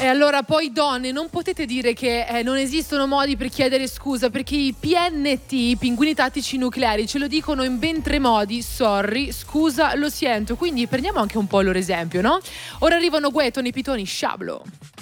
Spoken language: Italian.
E allora poi donne, non potete dire che non esistono modi per chiedere scusa, perché i PNT, i pinguini tattici nucleari, ce lo dicono in ben 3 modi: sorry, scusa, lo sento. Quindi prendiamo anche un po' il loro esempio, no? Ora arrivano Gueto nei pitoni, sciablo.